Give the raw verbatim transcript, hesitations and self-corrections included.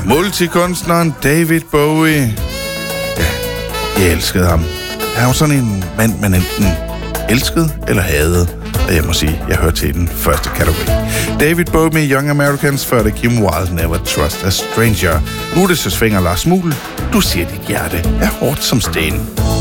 Multikunstneren David Bowie. Ja, jeg elskede ham. Han var sådan en mand, man enten elskede eller hadede. Og jeg må sige, jeg hørte til den første kategori. David Bowie med Young Americans, før det Kim Wilde, Never Trust a Stranger. Nu er det så svinger Lars Muhl. Du siger, dit hjerte er hårdt som sten.